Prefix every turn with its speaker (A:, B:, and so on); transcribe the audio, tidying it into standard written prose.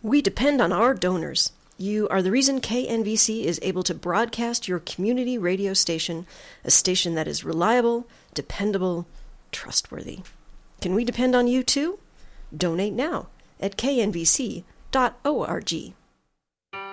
A: We depend on our donors. You are the reason KNVC is able to broadcast your community radio station, a station that is reliable, dependable, trustworthy. Can we depend on you too? Donate now at knvc.org.